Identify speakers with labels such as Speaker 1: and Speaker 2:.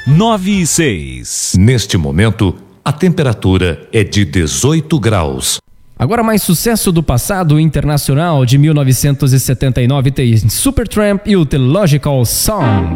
Speaker 1: 9 e 6.
Speaker 2: Neste momento, a temperatura é de 18 graus.
Speaker 3: Agora mais sucesso do passado internacional de 1979 tem Supertramp e o The Logical Song.